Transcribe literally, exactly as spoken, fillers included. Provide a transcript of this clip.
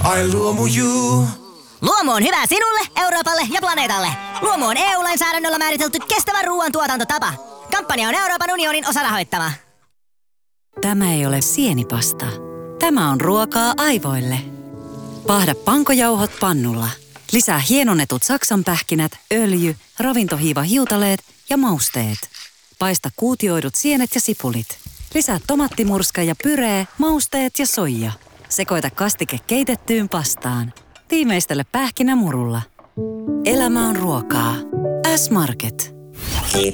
Ai Luomu.Juu. Luomu on hyvä sinulle, Euroopalle ja planeetalle. Luomu on E U-lainsäädännöllä määritelty kestävä ruoantuotantotapa. Kampanja on Euroopan unionin osarahoittama. Tämä ei ole sienipasta. Tämä on ruokaa aivoille. Paahda pankojauhot pannulla. Lisää hienonnetut saksanpähkinät, öljy, ravintohiiva-hiutaleet ja mausteet. Paista kuutioidut sienet ja sipulit. Lisää tomattimurska ja pyree, mausteet ja soija. Sekoita kastike keitettyyn pastaan. Tiimeistele pähkinämurulla. Elämä on ruokaa. S-Market.